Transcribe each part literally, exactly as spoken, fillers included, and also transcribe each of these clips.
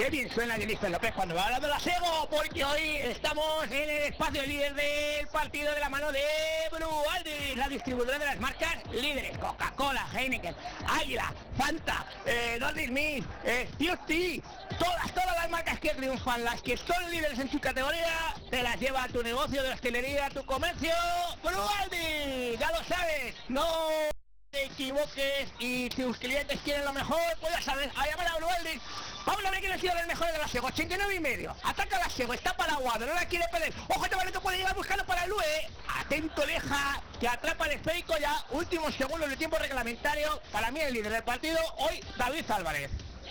Qué bien suena Jennifer López cuando va hablando de la Sego, porque hoy estamos en el espacio líder del partido de la mano de Brugaldi, la distribuidora de las marcas líderes, Coca-Cola, Heineken, Águila, Fanta, eh, Nordic Mist, eh, Fusti, todas, todas las marcas que triunfan, las que son líderes en su categoría, te las lleva a tu negocio de hostelería, a tu comercio, Brugaldi, ya lo sabes, no te equivoques, y si tus clientes quieren lo mejor, pues ya sabes, a llamar a Brugaldi. Vamos a ver quién ha sido el mejor de la Sego, ochenta y nueve y medio, ataca la Sego, está paraguado, no la quiere perder, ojo, este balón puede llegar buscando para el U E, atento Leja, que atrapa el esférico ya, últimos segundos de tiempo reglamentario, para mí el líder del partido, hoy David Álvarez.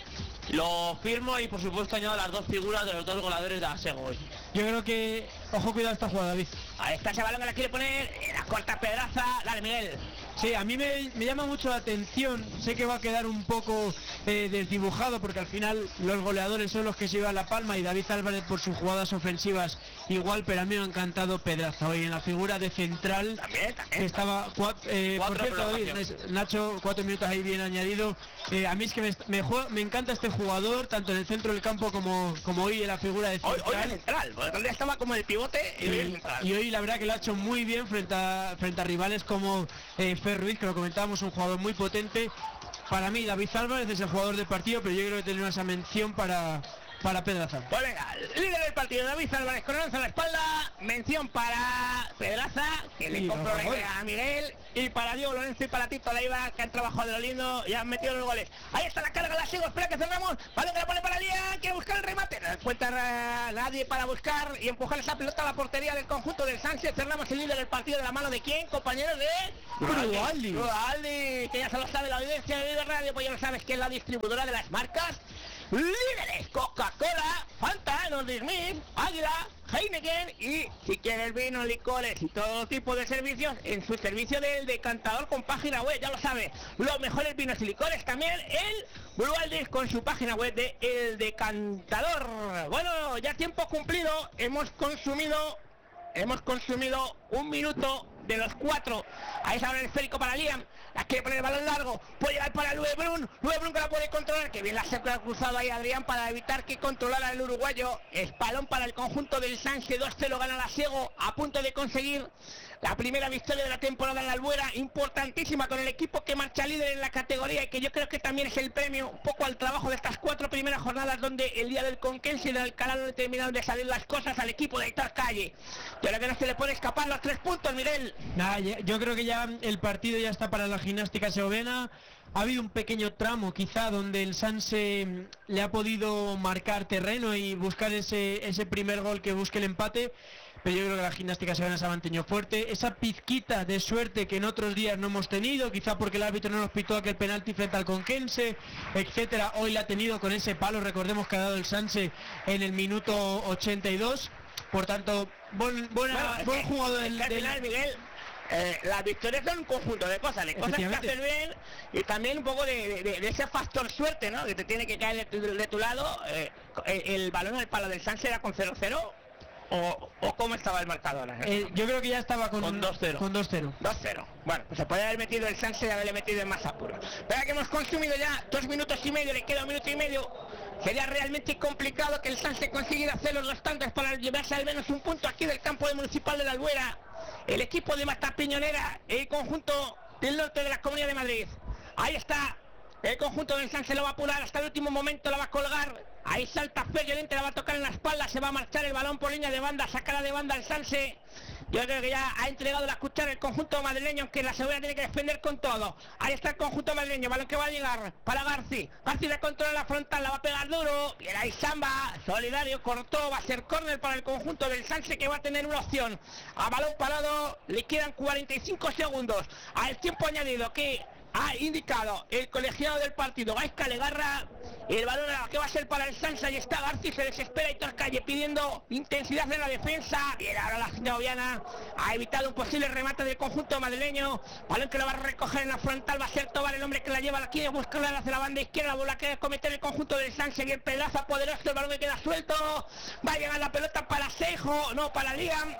Lo firmo y por supuesto añado las dos figuras de los dos goleadores de la Sego hoy. Yo creo que, ojo, cuidado esta jugada, David. Ahí está ese balón que la quiere poner, en la corta Pedraza, dale Miguel. Sí, a mí me, me llama mucho la atención, sé que va a quedar un poco eh, desdibujado porque al final los goleadores son los que se llevan la palma y David Álvarez por sus jugadas ofensivas igual, pero a mí me ha encantado Pedraza hoy en la figura de central, también, también. que estaba, eh, por cierto David, Nacho, cuatro minutos ahí bien añadido, eh, a mí es que me, me, juega, me encanta este jugador, tanto en el centro del campo como, como hoy en la figura de central. Hoy, hoy central, porque el día estaba como el pivote y, y, y hoy la verdad que lo ha hecho muy bien frente a, frente a rivales como eh, Fer Ruiz, que lo comentábamos, un jugador muy potente. Para mí David Álvarez es el jugador del partido, pero yo creo que tenemos esa mención para para Pedraza. Pues venga, líder del partido David Álvarez con el once a la espalda, mención para Pedraza, que le compró la idea a Miguel, y para Diego Lorenzo y para Tito Leiva, que han trabajado de lo lindo y han metido los goles. Ahí está la carga, la Sego, espera que cerramos, balón que la pone para Lía, quiere buscar el remate, no encuentra nadie para buscar y empujar esa pelota a la portería del conjunto del Sánchez. Cerramos el líder del partido de la mano de quién, compañeros de Brugaldi. Brugaldi, que ya se lo sabe la audiencia de Líder Radio, pues ya lo sabes que es la distribuidora de las marcas líderes, Coca-Cola, Fanta, Nordic Mist, Águila, Heineken, y si quieres vino, licores y todo tipo de servicios en su servicio del decantador con página web, ya lo sabes, los mejores vinos y licores también el Brugaldi con su página web de El Decantador. Bueno, ya tiempo cumplido, hemos consumido hemos consumido un minuto de los cuatro. Ahí se abre el esférico para Liam, la quiere poner el balón largo, puede llegar para Luis Brun, Luis Brun que la puede controlar, que bien la se ha cruzado ahí Adrián para evitar que controlara el uruguayo. Es balón para el conjunto del Sanse, dos cero gana la Sego, a punto de conseguir la primera victoria de la temporada en la Albuera, importantísima con el equipo que marcha líder en la categoría y que yo creo que también es el premio un poco al trabajo de estas cuatro primeras jornadas, donde el día del Conquense y del Alcalá no terminaron de salir las cosas al equipo de Héctor Calle. Pero que no se le puede escapar los tres puntos, Miguel. Nada, yo creo que ya el partido ya está para la gimnástica segoviana. Ha habido un pequeño tramo quizá donde el Sanse le ha podido marcar terreno y buscar ese, ese primer gol que busque el empate, pero yo creo que la gimnástica segoviana se ha mantenido fuerte. Esa pizquita de suerte que en otros días no hemos tenido, quizá porque el árbitro no nos pitó aquel penalti frente al Conquense, etcétera, hoy la ha tenido con ese palo, recordemos que ha dado el Sanse en el minuto ochenta y dos. Por tanto, buen, buena, bueno, buen jugador del, del final, Miguel. Eh, las victorias son un conjunto de cosas, de cosas que hacer bien y también un poco de, de, de ese factor suerte, ¿no? Que te tiene que caer de tu, de tu lado. Eh, el, el balón al palo del Sánchez era con cero cero. O, o cómo estaba el marcador. Eh, yo creo que ya estaba con, con dos cero. Con dos cero. dos cero. Bueno, pues se puede haber metido el Sánchez y haberle metido en más apuro. Pero que hemos consumido ya dos minutos y medio, le queda un minuto y medio. Sería realmente complicado que el Sánchez consiguiera hacer los dos tantos para llevarse al menos un punto aquí del campo de Municipal de la Albuera. El equipo de Marta Piñonera, el conjunto del norte de la Comunidad de Madrid. Ahí está, el conjunto del Sánchez lo va a apurar hasta el último momento, la va a colgar. Ahí salta Fer Llorente, la va a tocar en la espalda, se va a marchar el balón por línea de banda, sacará de banda el Sanse. Yo creo que ya ha entregado la cuchara el conjunto madrileño, aunque la seguridad tiene que defender con todo. Ahí está el conjunto madrileño, balón que va a llegar para Garci. Garci le controla la frontal, la va a pegar duro. Bien ahí Samba, solidario, cortó, va a ser córner para el conjunto del Sanse, que va a tener una opción. A balón parado, le quedan cuarenta y cinco segundos. Al tiempo añadido que ha indicado el colegiado del partido, Gaisca Legarra. El balón que va a ser para el Sansa, y está García, se desespera y Torcalle pidiendo intensidad en la defensa. Bien, ahora la segoviana ha evitado un posible remate del conjunto madrileño. Balón que lo va a recoger en la frontal, va a ser Tobar el hombre que la lleva aquí, buscarla hacia la banda izquierda, la bola que va a cometer el conjunto del Sansa, y el pedazo poderoso, el balón que queda suelto. Va a llegar la pelota para Seijo, no para Liam.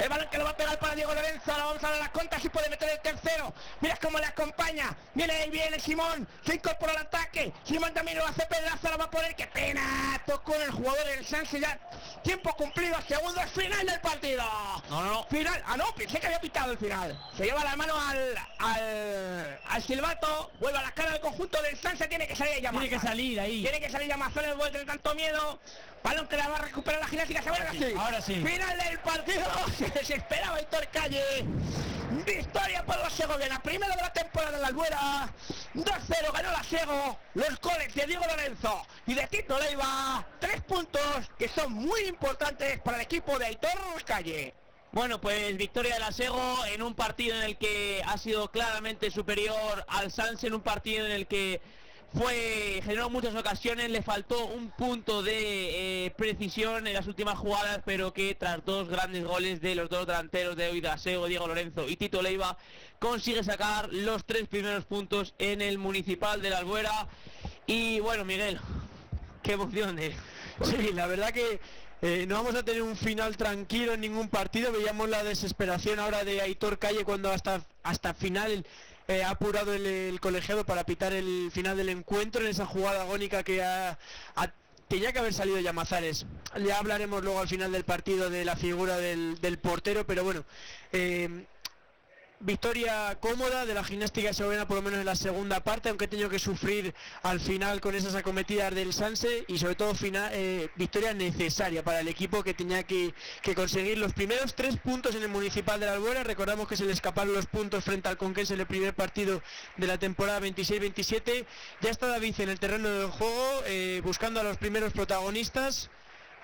El balón que lo va a pegar para Diego Lorenzo. Ahora vamos a ver las cuentas si puede meter el tercero. Mira cómo le acompaña. Viene ahí, viene Simón. Se incorpora al ataque. Simón también lo hace Pedraza. Lo va a poner. ¡Qué pena! Tocó en el jugador del Sanse ya. Tiempo cumplido. Segundos. Final del partido. No, no, no. Final. Ah, no. Pensé que había pitado el final. Se lleva la mano al, al, al silbato. Vuelve a la cara del conjunto del Sanse. Tiene que salir a llamar. Tiene que salir ahí. Tiene que salir Yamazón, el vuelve de tanto miedo. Balón que la va a recuperar la gimnástica. Se vuelve así. Ahora sí. Final del partido. Se desesperaba Aitor Calle. Victoria por los segovianos. Primero de la temporada en la Albuera. dos cero ganó la Sego. Los goles de Diego Lorenzo y de Tito Leiva. Tres puntos que son muy importantes para el equipo de Aitor Calle. Bueno, pues victoria de la Sego en un partido en el que ha sido claramente superior al Sanse, en un partido en el que fue generó muchas ocasiones, le faltó un punto de eh, precisión en las últimas jugadas, pero que tras dos grandes goles de los dos delanteros de hoy, de la Sego, Diego Lorenzo y Tito Leiva, consigue sacar los tres primeros puntos en el Municipal de la Albuera. Y bueno, Miguel, qué emoción, eh. Sí, la verdad que eh, no vamos a tener un final tranquilo en ningún partido. Veíamos la desesperación ahora de Aitor Calle cuando hasta hasta final eh, ha apurado el, el colegiado para pitar el final del encuentro en esa jugada agónica que ha, ha tenía que haber salido Llamazares. Ya hablaremos luego al final del partido de la figura del, del portero, pero bueno, eh, victoria cómoda de la Gimnástica Segoviana, por lo menos en la segunda parte, aunque he tenido que sufrir al final con esas acometidas del Sanse, y sobre todo final, eh, victoria necesaria para el equipo que tenía que, que conseguir los primeros tres puntos en el Municipal de la Albuera. Recordamos que se le escaparon los puntos frente al Conquense en el primer partido de la temporada veintiséis veintisiete. Ya está David en el terreno del juego, eh, buscando a los primeros protagonistas.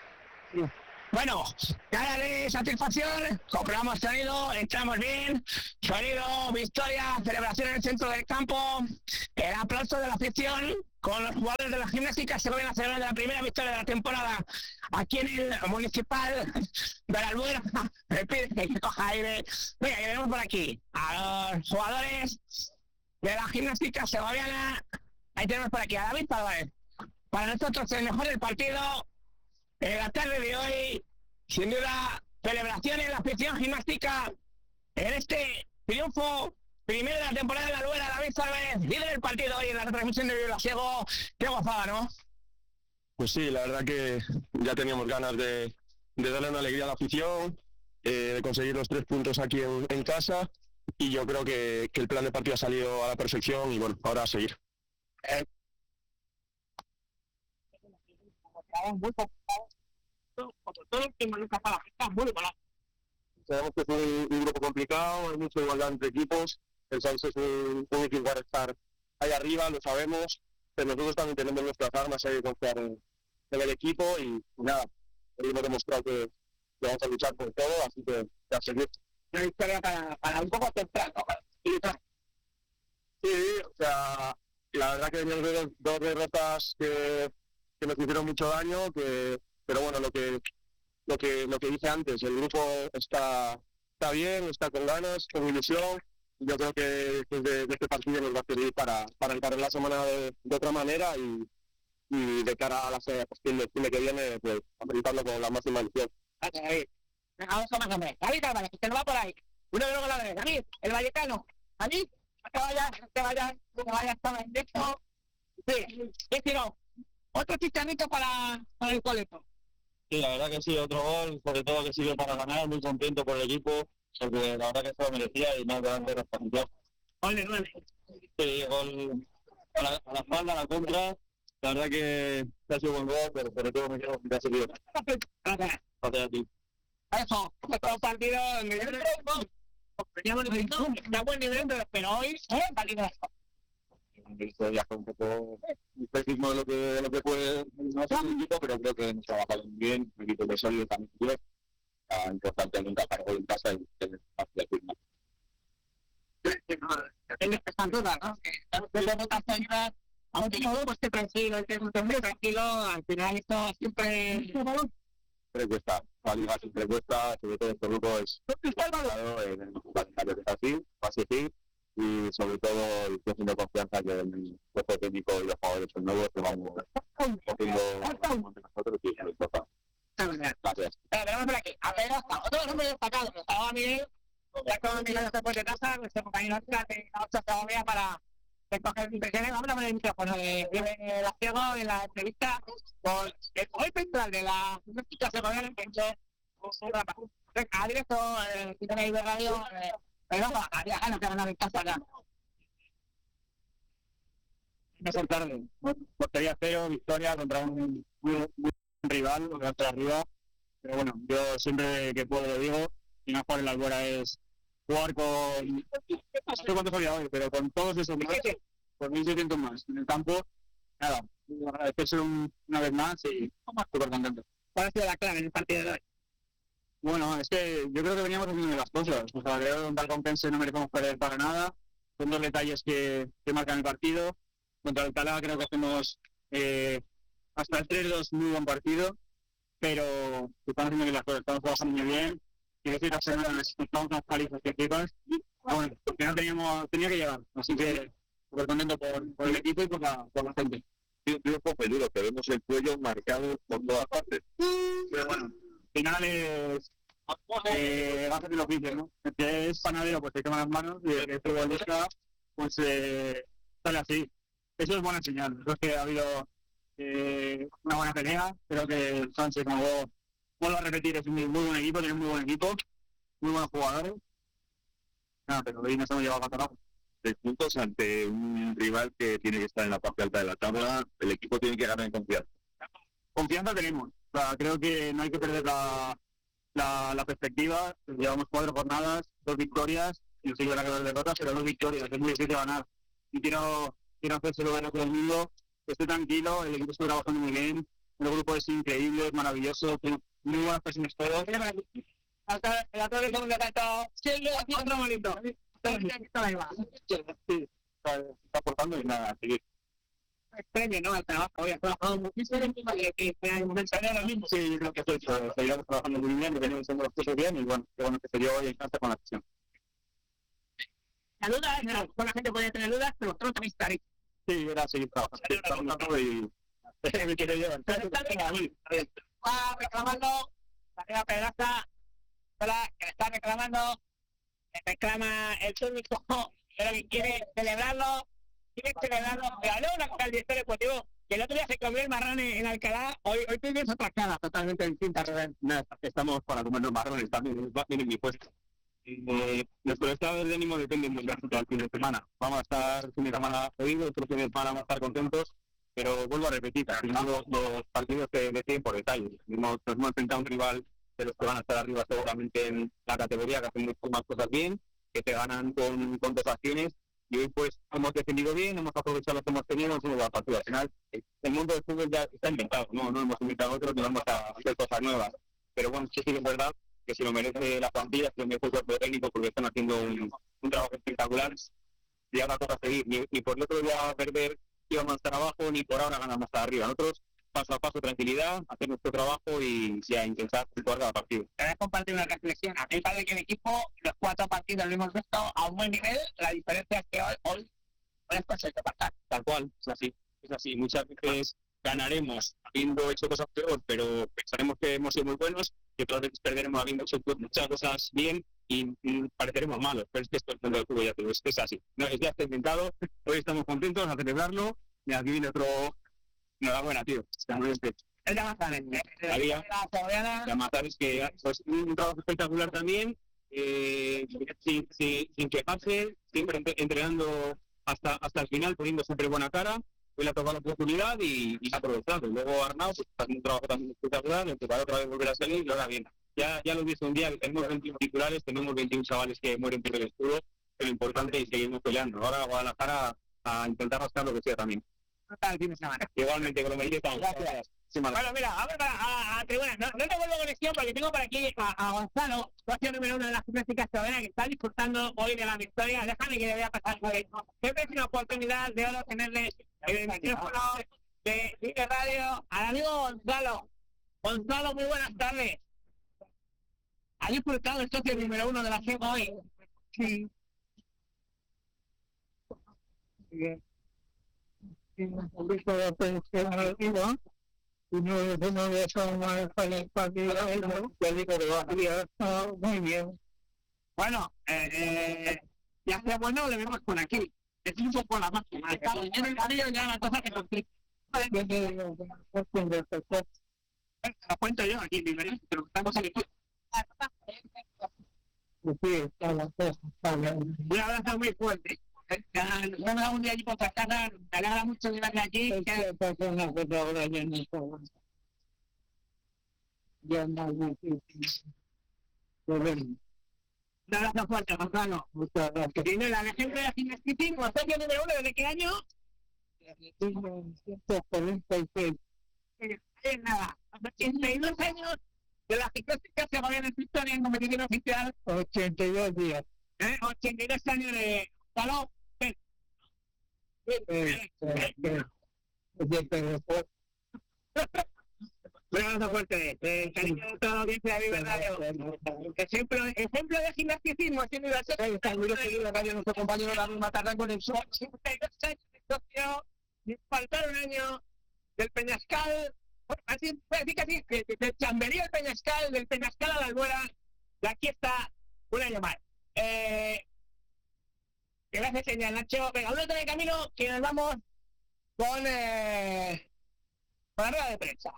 Bueno, cara de satisfacción, compramos sonido, entramos bien, sonido, victoria, celebración en el centro del campo, el aplauso de la afición con los jugadores de la Gimnástica Segoviana celebrando la primera victoria de la temporada aquí en el Municipal de la Albuera. Me pide que coja aire. Venga, que tenemos por aquí a los jugadores de la Gimnástica Segoviana. Ahí tenemos por aquí a David Álvarez. Para nosotros el mejor del partido en la tarde de hoy, sin duda, celebración en la afición gimnástica en este triunfo primero de la temporada de la Albuera. David Álvarez, líder del partido hoy en la retransmisión de Vivo La Sego. Qué gozada, ¿no? Pues sí, la verdad que ya teníamos ganas de, de darle una alegría a la afición, eh, de conseguir los tres puntos aquí en, en casa, y yo creo que, que el plan de partido ha salido a la perfección y bueno, ahora a seguir. Eh, muy todo el tiempo nunca para la muy buena. Sabemos que es un, un grupo complicado, hay mucha igualdad entre equipos, el Sanse es un, un equipo para estar ahí arriba, lo sabemos, pero nosotros también tenemos nuestras armas, hay que confiar en, en el equipo y, y nada, hemos demostrado que, que vamos a luchar por todo, así que a seguir. Una victoria para, para un poco temprano. Sí, o sea, la verdad que veníamos de dos, dos derrotas que que nos hicieron mucho daño, que pero bueno, lo que lo que lo que dije antes, el grupo está está bien, está con ganas, con ilusión. Yo creo que desde de este partido nos va a servir para para encarar la semana de, de otra manera y, y de cara a la semana que viene, pues ameritarlo con la máxima ilusión. David, vamos a más hombre. David Álvarez, que se nos va por ahí. Uno de los goleadores. David, el vallecano. David, no te vayas, no te vayas, no te vayas, estaba en directo. Sí, ¿qué tiró? Otro chicharrito para, para el coleto. Sí, la verdad que sí, otro gol, sobre todo que sirve para ganar, muy contento por el equipo, porque la verdad que se lo merecía y más delante de la expansión. Gol de nueve. Sí, gol a la, a la espalda, a la contra, la verdad que ha sido buen gol, pero sobre todo me quedo que ha servido. Gracias. Gracias a ti. Eso, otro partido en el nivel de... Está buen nivel, pero hoy es válido. Esto ya fue un poco un pésimo de lo que, de lo que fue no sé el equipo, pero creo que hemos trabajado bien, un equipo de sólido también es uh, importante nunca para gol en casa y tener hacia el firma. Tienes que estar duda, ¿no? Que de botas seguidas, aunque no, pues te tranquilo, te muy tranquilo, al final esto siempre... Siempre cuesta, la liga siempre cuesta, sobre todo este grupo es complicado, en el calendario que está así, va a seguir. Y sobre todo el crecimiento de confianza que el cuerpo técnico y los jugadores son nuevos que vamos cogiendo entre nosotros y eso es importante. Gracias. Pero tenemos por aquí, a ver, otro nombre destacado, ver cómo miran después de casa, nuestro compañero Oscar de la ocho Segovia para recoger impresiones. Vamos a poner el micrófono de, de, de la Ciego en la entrevista con el hoy central de la Gimnástica Segoviana, que es a directo, eh, que tenéis de radio, eh, pero vamos a viajar, no que ganar en casa ya. No ser tarde. Portería cero, victoria contra un muy, muy buen rival, lo que va a estar arriba. Pero bueno, yo siempre que puedo lo digo, y más jugar en la Albuera es jugar con, no sé cuánto había hoy, pero con todos esos más, con mil seiscientos más en el campo, nada, agradecerse un, una vez más y súper contento. ¿Cuál ha sido la clave en el partido de hoy? Bueno, es que yo creo que veníamos haciendo las cosas, o sea, creo que un tal compense no merecemos perder para nada, son dos detalles que, que marcan el partido. Contra el Alcalá creo que hacemos eh, hasta el tres dos muy buen partido, pero estamos haciendo bien las cosas, estamos trabajando muy bien. Y decir, esta semana necesitamos unas palizas que flipas. Bueno, porque no teníamos, tenía que llegar, así que súper contento por, por el equipo y por la, por la gente. Sí, un triunfo peludo, que vemos el cuello marcado por todas partes. Pero bueno, al final es eh, gajes de los oficios, ¿no? El que es panadero, pues se quema las manos, y el que es futbolista, pues eh, sale así. Eso es buena señal. Creo que ha habido eh, una buena pelea. Creo que Sánchez, como vuelvo a repetir, es un muy, muy buen equipo, tiene un muy buen equipo, muy buenos jugadores. Nada, pero hoy nos hemos llevado a carajo. Seis puntos ante un rival que tiene que estar en la parte alta de la tabla. El equipo tiene que ganar en confianza. Confianza tenemos. O sea, creo que no hay que perder la, la, la perspectiva. Llevamos cuatro jornadas, dos victorias, y nos siguen a quedar derrotas, pero dos victorias. Es muy difícil ganar. Y quiero, quiero hacérselo ver a todo el mundo. Estoy tranquilo, el equipo está trabajando muy bien. El grupo es increíble, es maravilloso. Tiene muy buenas personas todos. Hasta el otro segundo tanto. Sí, otro bonito. Sí, está, está aportando y nada, seguir. Premio, ¿no? Al trabajo, hoy has trabajado muchísimo y que hay un mensaje ahora mismo. Sí, yo creo que estoy, seguiremos trabajando muy bien, que venimos haciendo las cosas bien y bueno, qué bueno que se dio hoy en casa con la sesión. La duda, no, la gente puede tener dudas, pero vosotros tenéis clarísimo. Sí, era seguir trabajando y me quiero llevar. Va reclamando, la señora Pedraza, que le está reclamando, reclama el técnico, pero que quiere celebrarlo, quiere celebrarlo, pero no una cosa del director deportivo, que el otro día se comió el marrón en Alcalá, hoy, hoy tienes otra cara totalmente distinta, Rubén. Nada, estamos para comer los marrones también, viene mi puesto. Eh, nuestro estado de ánimo depende mucho del fin de semana. Vamos a estar el fin de semana jodidos, otro fin de semana vamos a estar contentos, pero vuelvo a repetir, al final los, los partidos se deciden por detalles. Nos hemos enfrentado a un rival de los que van a estar arriba seguramente en la categoría, que hacen muchas más cosas bien, que te ganan con, con dos acciones, y hoy pues hemos defendido bien, hemos aprovechado lo que hemos tenido, hemos tenido la partida. Al final, el mundo del fútbol ya está inventado, no, no hemos inventado otros, no vamos a hacer cosas nuevas. Pero bueno, sí que es verdad que si lo merece la plantilla, si lo merece el cuerpo técnico, porque están haciendo un, un trabajo espectacular, y ahora toca seguir. Ni, ni por el otro día perder que íbamos a estar abajo, ni por ahora ganar más arriba. Nosotros, paso a paso, tranquilidad, hacer nuestro trabajo y ya intentar jugar cada partido. Te voy a compartir una reflexión. A mí parece que el equipo, los cuatro partidos lo hemos visto a un buen nivel, la diferencia es que hoy, hoy, hoy es cosa de pasar. Tal cual, es así, es así. Muchas veces ganaremos habiendo hecho cosas peor, pero pensaremos que hemos sido muy buenos, y otras veces perderemos habiendo hecho muchas cosas bien y, y pareceremos malos. Pero es que esto es el mundo del fútbol, ya te digo, es, es así. No, ya está inventado, hoy estamos contentos a celebrarlo, y aquí viene otro... Enhorabuena, tío. El de Amazares, Había de Amazares, que pues, un trabajo espectacular también, eh, sin, sin, sin quejarse, siempre entrenando hasta hasta el final, poniendo siempre buena cara. Hoy le ha tocado la oportunidad y, y ha aprovechado. Luego Arnau, pues hace un trabajo también espectacular, el que para otra vez volver a salir y ahora viene. Ya, ya lo he visto un día, tenemos veintiuno titulares, tenemos veintiuno chavales que mueren por el escudo, pero lo importante es seguimos peleando. Ahora Guadalajara a, a intentar rascar lo que sea también. El fin de semana. Igualmente, con lo me estamos. Gracias. Sí, bueno, mira, vamos a, a, a tribuna. No, no te vuelvo conexión porque tengo por aquí a, a Gonzalo, socio número uno de las gimnásticas segovianas, que está disfrutando hoy de la victoria. Déjame que le voy a pasar por ahí. Siempre es una oportunidad de oro tenerle el micrófono de Libre Radio al amigo Gonzalo. Gonzalo, muy buenas tardes. ¿Ha disfrutado el socio número uno de la G E M hoy? Sí. Bien. Un poquito de atención al vivo, y no no de eso más para el partido, yo digo que va a muy bien. Bueno, eh, eh, ya sea bueno, le vemos por aquí. Es un poco la máxima. En el anillo ya la cosa que complica. Lo cuento yo aquí, mi marido, pero estamos aquí. Un abrazo muy fuerte. Nos vemos algún día allí por tu casa. Me alegra mucho de verle aquí. Un abrazo fuerte, Gonzalo. Muchas gracias. Y no, la ejemplo de gimnasticismo, socio número uno, ¿desde qué año? mil novecientos cuarenta y seis. Eh, nada, ochenta y dos años de la gimnástica se va en su historia en competición oficial. ochenta y dos días. ¿Eh? ochenta y dos años de Gonzalo. Un abrazo fuerte, eh, cariño de toda la audiencia de Vive Radio. Ejemplo, ejemplo de gimnasticismo, siendo la radio, nuestro compañero la misma tarde con el sol. ochenta y dos años de socio, faltar un año del Peñascal, así, así casi, del Chamberí al Peñascal, del Peñascal a la Albuera, y aquí está un año más. Eh, gracias, señor Nacho. Venga, uno de camino, que nos vamos con, eh, con la rueda de prensa.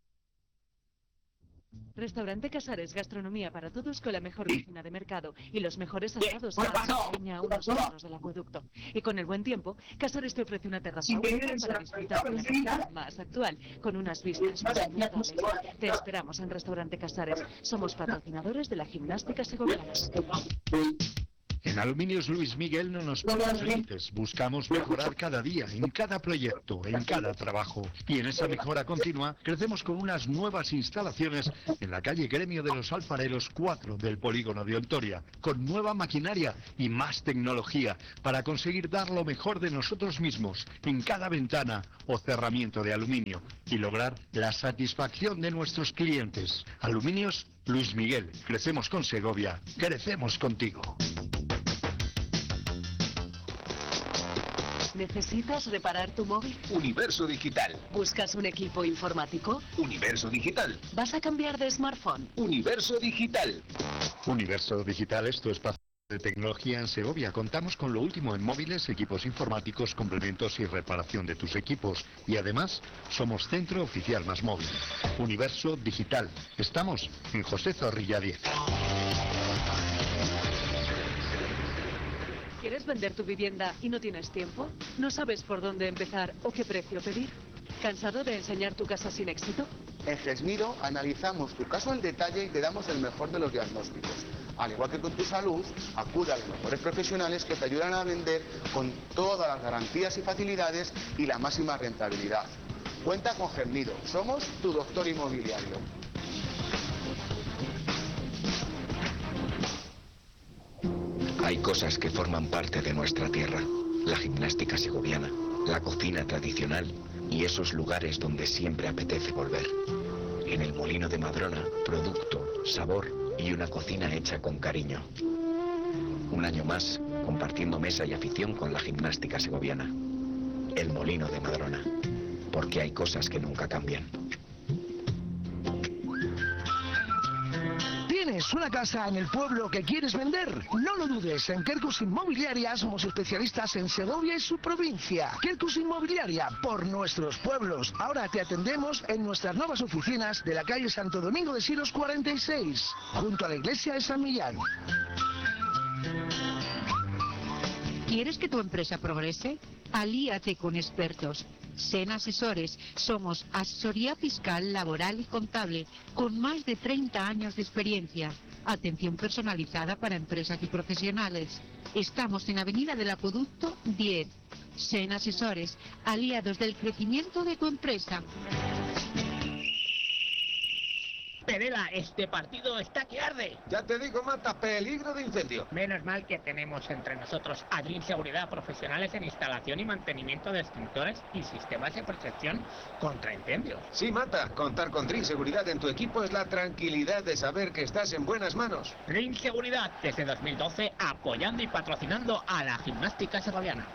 Restaurante Casares, gastronomía para todos con la mejor cocina de mercado y los mejores asados Bien, a bueno, leña a unos metros del acueducto. Y con el buen tiempo, Casares te ofrece una terraza única para disfrutar de la cocina más actual, con unas vistas monumentales. Te esperamos en Restaurante Casares. Somos patrocinadores de la gimnástica segoviana. En Aluminios Luis Miguel no nos ponemos límites, buscamos mejorar cada día, en cada proyecto, en cada trabajo. Y en esa mejora continua, crecemos con unas nuevas instalaciones en la calle Gremio de los Alfareros cuatro del Polígono de Ontoria, con nueva maquinaria y más tecnología, para conseguir dar lo mejor de nosotros mismos en cada ventana o cerramiento de aluminio, y lograr la satisfacción de nuestros clientes. Aluminios Luis Miguel, crecemos con Segovia, crecemos contigo. ¿Necesitas reparar tu móvil? Universo Digital. ¿Buscas un equipo informático? Universo Digital. ¿Vas a cambiar de smartphone? Universo Digital. Universo Digital es tu espacio de tecnología en Segovia. Contamos con lo último en móviles, equipos informáticos, complementos y reparación de tus equipos. Y además, somos centro oficial más móvil. Universo Digital. Estamos en José Zorrilla diez. ¿Quieres vender tu vivienda y no tienes tiempo? ¿No sabes por dónde empezar o qué precio pedir? ¿Cansado de enseñar tu casa sin éxito? En Gesmiro analizamos tu caso en detalle y te damos el mejor de los diagnósticos. Al igual que con tu salud, acude a los mejores profesionales que te ayudan a vender con todas las garantías y facilidades y la máxima rentabilidad. Cuenta con Gesmiro, somos tu doctor inmobiliario. Hay cosas que forman parte de nuestra tierra. La gimnástica segoviana, la cocina tradicional y esos lugares donde siempre apetece volver. En el Molino de Madrona, producto, sabor y una cocina hecha con cariño. Un año más, compartiendo mesa y afición con la gimnástica segoviana. El Molino de Madrona. Porque hay cosas que nunca cambian. ¿Tienes una casa en el pueblo que quieres vender? No lo dudes, en Quercus Inmobiliaria somos especialistas en Segovia y su provincia. Quercus Inmobiliaria, por nuestros pueblos. Ahora te atendemos en nuestras nuevas oficinas de la calle Santo Domingo de Silos cuarenta y seis, junto a la iglesia de San Millán. ¿Quieres que tu empresa progrese? Alíate con expertos. Sen Asesores, somos asesoría fiscal, laboral y contable, con más de treinta años de experiencia. Atención personalizada para empresas y profesionales. Estamos en Avenida del Acueducto diez. Sen Asesores, aliados del crecimiento de tu empresa. Perela, este partido está que arde. Ya te digo, Mata, peligro de incendio. Menos mal que tenemos entre nosotros a Dream Seguridad, profesionales en instalación y mantenimiento de extintores y sistemas de protección contra incendios. Sí, Mata, contar con Dream Seguridad en tu equipo es la tranquilidad de saber que estás en buenas manos. Dream Seguridad, desde dos mil doce, apoyando y patrocinando a la gimnástica segoviana.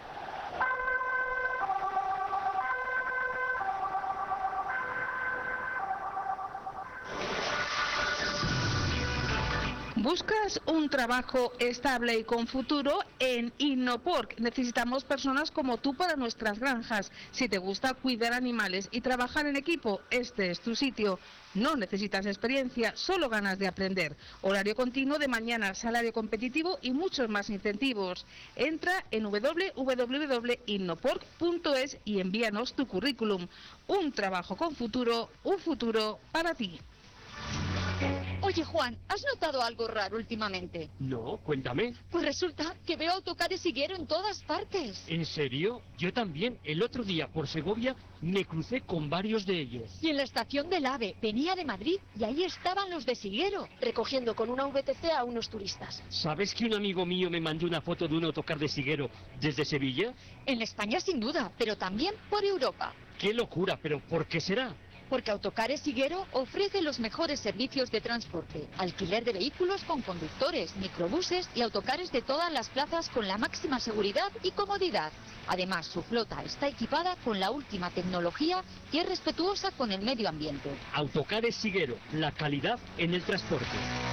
¿Buscas un trabajo estable y con futuro? En Innopork necesitamos personas como tú para nuestras granjas. Si te gusta cuidar animales y trabajar en equipo, este es tu sitio. No necesitas experiencia, solo ganas de aprender. Horario continuo de mañana, salario competitivo y muchos más incentivos. Entra en w w w punto innopork punto es y envíanos tu currículum. Un trabajo con futuro, un futuro para ti. Oye, Juan, ¿has notado algo raro últimamente? No, cuéntame. Pues resulta que veo autocares Higuero en todas partes. ¿En serio? Yo también. El otro día por Segovia me crucé con varios de ellos. Y en la estación del AVE venía de Madrid y ahí estaban los de Siguero, recogiendo con una V T C a unos turistas. ¿Sabes que un amigo mío me mandó una foto de un autocar de Siguero desde Sevilla? En España sin duda, pero también por Europa. ¡Qué locura! ¿Pero por qué será? Porque Autocares Higuero ofrece los mejores servicios de transporte, alquiler de vehículos con conductores, microbuses y autocares de todas las plazas con la máxima seguridad y comodidad. Además, su flota está equipada con la última tecnología y es respetuosa con el medio ambiente. Autocares Higuero, la calidad en el transporte.